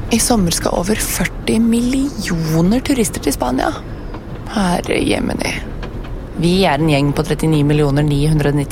I sommer skal over 40 millioner turister til Spania. Herre jemini. Vi en gjeng på 39 990